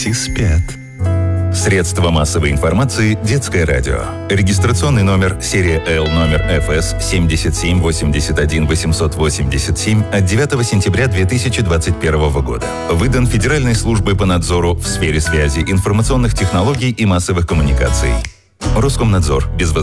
Дети спят. Средства массовой информации «Детское радио». Регистрационный номер серия L номер ФС 7781887 от 9 сентября 2021 года. Выдан Федеральной службой по надзору в сфере связи, информационных технологий и массовых коммуникаций. Роскомнадзор. Без